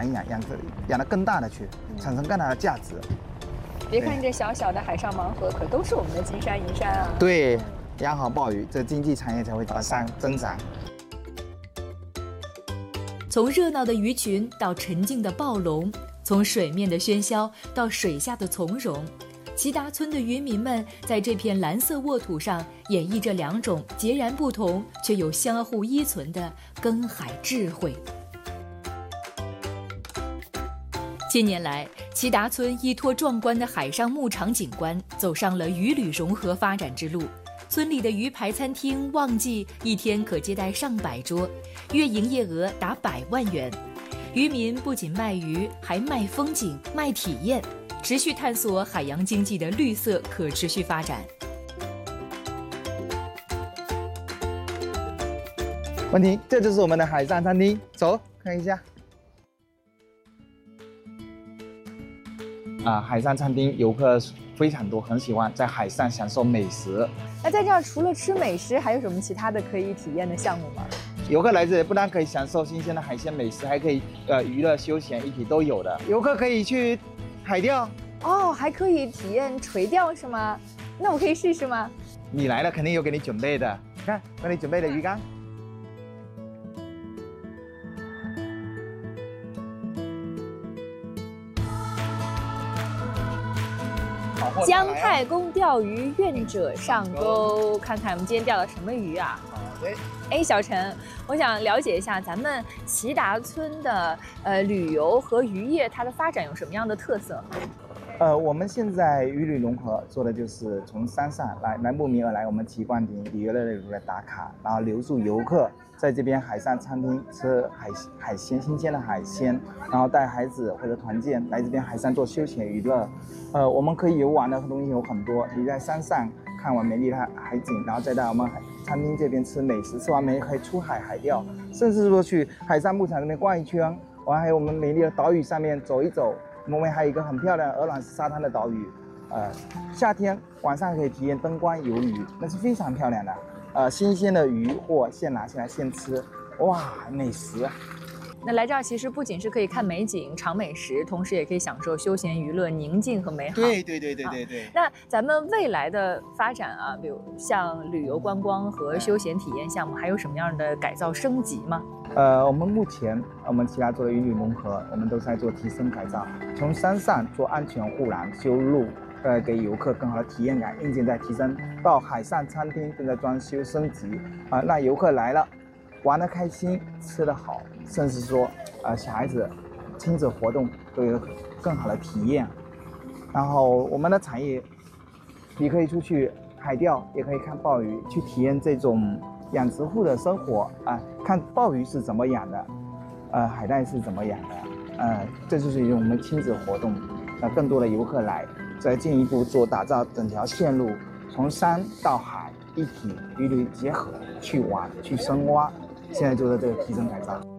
养一养，养得更大的去，产生更大的价值。 别看这小小的海上盲盒，可都是我们的金山银山啊。 对，养好鲍鱼，这经济产业才会增长。 从热闹的鱼群到沉静的暴龙，从水面的喧嚣到水下的从容，齐达村的渔民们在这片蓝色沃土上演绎着两种截然不同却又相互依存的耕海智慧。近年来，齐达村依托壮观的海上牧场景观，走上了渔旅融合发展之路。村里的鱼排餐厅旺季一天可接待上百桌，月营业额达100万元。渔民不仅卖鱼，还卖风景、卖体验，持续探索海洋经济的绿色可持续发展。 文婷，这就是我们的海上餐厅，走看一下。海上餐厅游客非常多，很喜欢在海上享受美食。 那在这儿除了吃美食，还有什么其他的可以体验的项目吗？ 游客来这里不但可以享受新鲜的海鲜美食，还可以娱乐休闲一体都有的。游客可以去海钓哦，还可以体验垂钓是吗？那我可以试试吗？ 你来了肯定有给你准备的，看给你准备的鱼竿。 姜太公钓鱼，愿者上钩。看看我们今天钓的什么鱼啊？ 好的。 哎，小陈，我想了解一下咱们齐达村的旅游和渔业，它的发展有什么样的特色？ 我们现在渔旅融合做的就是从山上来慕名而来，我们齐冠亭旅游乐旅来打卡，然后留住游客，在这边海上餐厅吃海鲜新鲜的海鲜，然后带孩子或者团建来这边海上做休闲娱乐。我们可以游玩的东西有很多，你在山上看完美丽的海景，然后再到我们餐厅这边吃美食，吃完美可以出海钓，甚至说去海上牧场那边逛一圈，完还有我们美丽的岛屿上面走一走。我们还有一个很漂亮鹅卵石沙滩的岛屿，夏天晚上可以体验灯光游鱼，那是非常漂亮的。新鲜的鱼货现拿下来现吃，哇，美食。 那来这儿其实不仅是可以看美景、尝美食，同时也可以享受休闲娱乐、宁静和美好。 对。 那咱们未来的发展啊，比如像旅游观光和休闲体验项目，还有什么样的改造升级吗？ 我们目前其他做的渔旅融合，我们都是在做提升改造，从山上做安全护栏、修路，给游客更好的体验感，硬件在提升，到海上餐厅正在装修升级，让游客来了玩得开心，吃得好，甚至说小孩子亲子活动都有更好的体验。然后我们的产业，你可以出去海钓，也可以看鲍鱼，去体验这种养殖户的生活看鲍鱼是怎么养的，海带是怎么养的，这就是一种我们亲子活动，更多的游客来，再进一步打造整条线路，从山到海一体渔旅结合去玩去深挖，现在做的这个提升改造。